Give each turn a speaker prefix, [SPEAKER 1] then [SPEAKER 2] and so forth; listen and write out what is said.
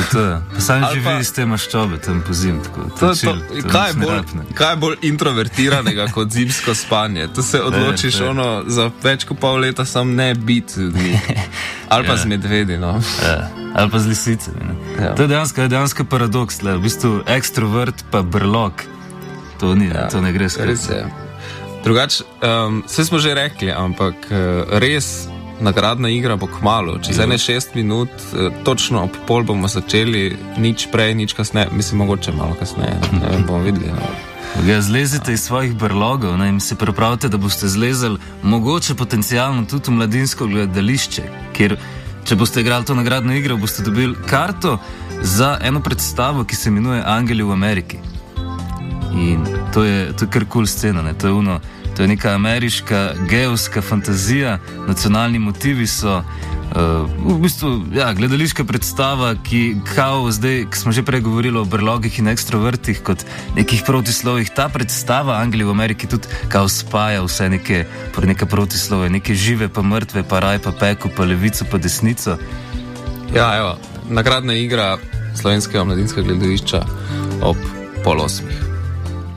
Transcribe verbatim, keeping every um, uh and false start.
[SPEAKER 1] to je. Pa sam živi s te maščobe, tam po zim, tako.
[SPEAKER 2] To, to, to, kaj, je bolj, kaj je bolj introvertiranega kot zimsko spanje? To se odločiš e, ono, za več kot pol leta sam ne biti ljudmi. Ali pa ja. z medvedi, no.
[SPEAKER 1] Ja. Ali pa z lisicami, ne. Ja. To je dejansko, je dejansko paradoks, le. V bistvu ekstrovert pa brlog. To ni, ja. to ne gre skrat.
[SPEAKER 2] Res je. Drugač, um, vse smo že rekli, ampak uh, res nagradna igra bo kmalu. Čez ene šest minut, uh, točno ob pol bomo začeli, nič prej, nič kasneje, mislim, mogoče malo kasneje, ne vem, bomo videli. No.
[SPEAKER 1] Ja, zlezite iz svojih brlogov, ne, in se pripravite, da boste zlezali mogoče potencialno tudi v mladinsko gledališče, kjer, če boste igrali to nagradno igro, boste dobili karto za eno predstavo, ki se imenuje Angeli v Ameriki. In to je, to je kar kul scena, ne? To je uno, to je neka ameriška geovska fantazija, nacionalni motivi so, uh, v bistvu, ja, gledališka predstava, ki kao zdaj, ki smo že prej govorili o brlogih in ekstrovertih kot nekih protislovih, ta predstava Angeli v Ameriki tudi kao spaja vse neke, neke protislove, neke žive pa mrtve, pa raj pa peko, pa levico pa desnico.
[SPEAKER 2] Ja, evo, nagradna igra Slovenskega mladinskega gledališča ob pol osmih.